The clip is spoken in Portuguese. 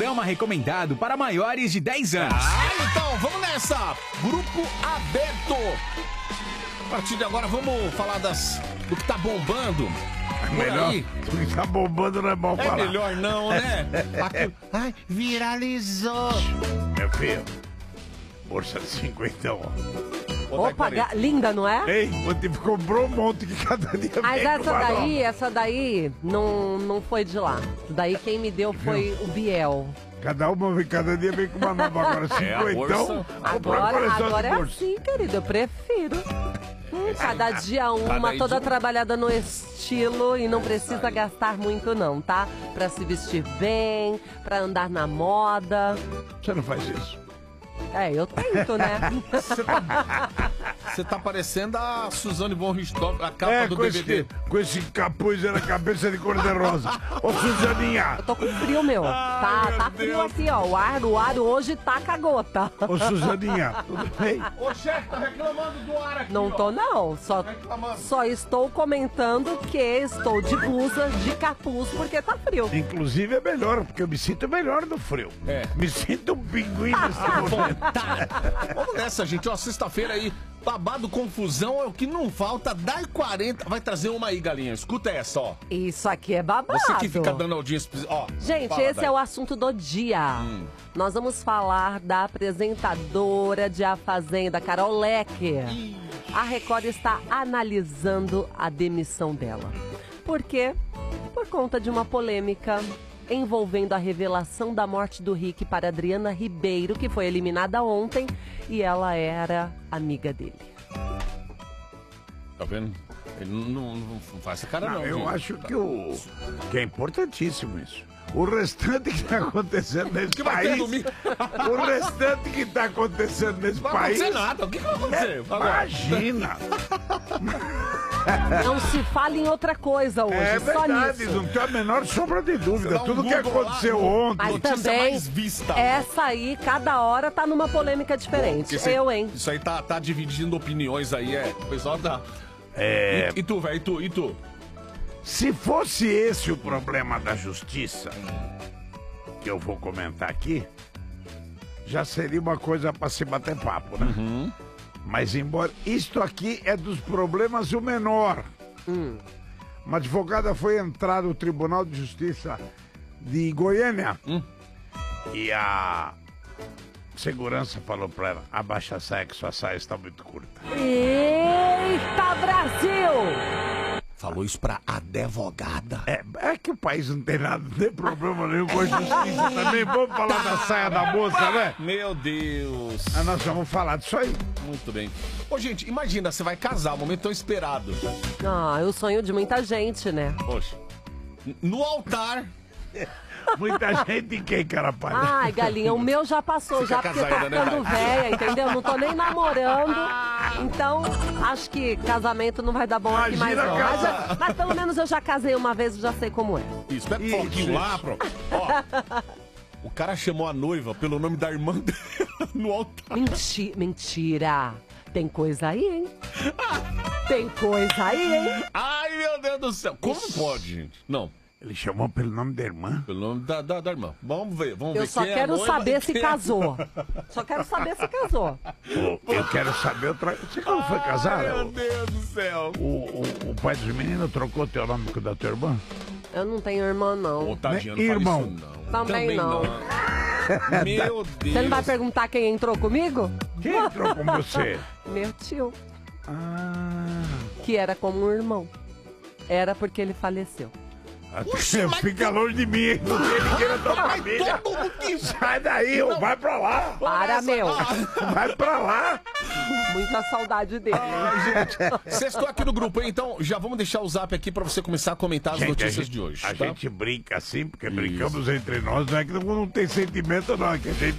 programa recomendado para maiores de 10 anos. Então, vamos nessa. Grupo aberto. A partir de agora, vamos falar do que tá bombando. Melhor, o que tá bombando não é bom falar. É melhor não, né? Ai, viralizou. Meu filho, bolsa de 50, ó. Opa, linda, não é? Ei, você comprou um monte que cada dia Mas vem com uma nova. essa daí não foi de lá. Daí quem me deu foi o Biel. Cada dia vem com uma nova. Agora 50. Agora é assim, querido, eu prefiro. Cada dia uma, toda trabalhada no estilo e não precisa gastar muito não, tá? Pra se vestir bem, pra andar na moda. Você não faz isso? É, eu tento, né? Você tá parecendo a Suzane von Richthofen, a capa do DVD. Com esse capuz na cabeça de cor-de-rosa. Ô, Suzaninha. Eu tô com frio, meu. Tá frio aqui, ó. O ar hoje tá com a gota. Ô, Suzaninha, tudo bem? Ô, chefe, tá reclamando do ar aqui, Não tô, não. Só estou comentando que estou de blusa, de capuz, porque tá frio. Inclusive é melhor, porque eu me sinto melhor no frio. É. Me sinto um pinguim nesse momento. Vamos nessa, gente. Ó, sexta-feira aí, babado, confusão, é o que não falta. Dá 40. Vai trazer uma aí, galinha. Escuta essa, ó. Isso aqui é babado. Você que fica dando audiência. Ó, gente, esse é o assunto do dia. Nós vamos falar da apresentadora de A Fazenda, Carol Leque. A Record está analisando a demissão dela. Por quê? Por conta de uma polêmica envolvendo a revelação da morte do Rick para Adriana Ribeiro, que foi eliminada ontem, e ela era amiga dele. Tá vendo? Ele não faz essa cara, não. Eu gente. acho que é importantíssimo isso. O restante que tá acontecendo nesse país. O restante que tá acontecendo nesse país. Não vai acontecer nada. O que vai acontecer? Imagina! Não se fala em outra coisa hoje, É só verdade, nisso. não tem a menor sombra de dúvida. Dá um Tudo que Google aconteceu lá, ontem. Mas notícia também, mais vista. essa aí, cada hora tá numa polêmica diferente. Hein? Isso aí tá dividindo opiniões aí, O pessoal tá... E tu, velho? E tu? Se fosse esse o problema da justiça, que eu vou comentar aqui, já seria uma coisa para se bater papo, né? Mas embora isto aqui é dos problemas o menor. Uma advogada foi entrar no Tribunal de Justiça de Goiânia e a segurança falou para ela: abaixa a saia que sua saia está muito curta. Eita, Brasil! Falou isso pra advogada. É que o país não tem nada, não tem problema nenhum com a justiça também. Vamos falar da saia da moça, né? Meu Deus. Nós vamos falar disso aí. Muito bem. Ô, gente, imagina, você vai casar, um momento tão esperado. Ah, é o sonho de muita gente, né? Poxa. No altar. Muita gente quem, cara, pai? Ai, galinha, o meu já passou, já porque tá casada, né, ficando velha, entendeu? Não tô nem namorando. Então, acho que casamento não vai dar bom aqui mais não. Mas pelo menos eu já casei uma vez e já sei como é. Isso, pega o foquinho lá, pronto. Ó, o cara chamou a noiva pelo nome da irmã dela no altar. Mentira. Tem coisa aí, hein? Tem coisa aí, hein? Ai, meu Deus do céu. Como pode, gente? Não. Ele chamou pelo nome da irmã? Pelo nome da irmã. Vamos ver. Eu só quero saber se casou. Só quero saber se casou. Eu quero saber outra coisa. Você não foi casar? Meu Deus do céu. O pai dos meninos trocou teu nome com o da tua irmã? Eu não tenho irmã, não. Ô, tadinha, não irmão. fala isso, não. Também não. Meu Deus. Você não vai perguntar quem entrou comigo? Quem entrou com você? Meu tio. Ah. Que era como um irmão. Era porque ele faleceu. Fica longe de mim, hein? Não tem ninguém na tua família. Sai daí, vai pra lá. Para, meu. Vai pra lá. Muita saudade dele. Gente, vocês estão aqui no grupo, hein? Então já vamos deixar o zap aqui pra você começar a comentar as notícias de hoje. A gente brinca assim, porque brincamos entre nós, não é que não tem sentimento não, é que a gente